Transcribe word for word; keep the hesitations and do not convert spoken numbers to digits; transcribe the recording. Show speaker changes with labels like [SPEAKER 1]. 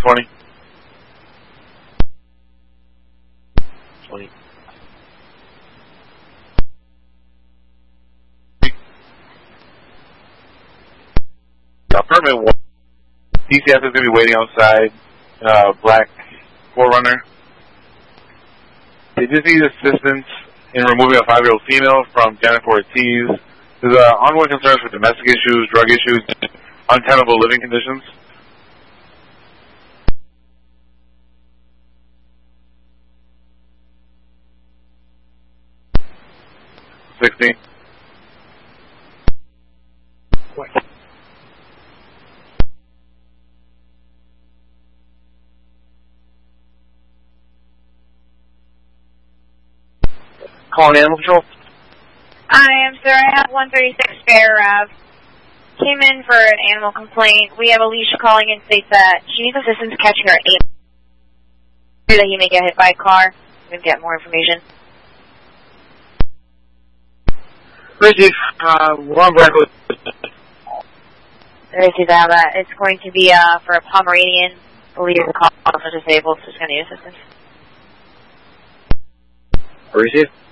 [SPEAKER 1] twenty. twenty. Uh, permit one. D C S is going to be waiting outside. Uh, black four runner. They just need assistance in removing a five-year-old female from Jennifer Ortiz. There's uh, ongoing concerns for domestic issues, drug issues, untenable living conditions. sixteen. What? Calling Animal Control.
[SPEAKER 2] I am, sir. I have one thirty-six Fair Ave. Came in for an animal complaint. We have Alicia calling in, states that she needs assistance catching her ape. That he may get hit by a car. We can get more information.
[SPEAKER 3] Receive. Uh, one black.
[SPEAKER 2] Receive that. It's going to be uh, for a Pomeranian. I believe the call is disabled, so it's going to need assistance.
[SPEAKER 3] Receive.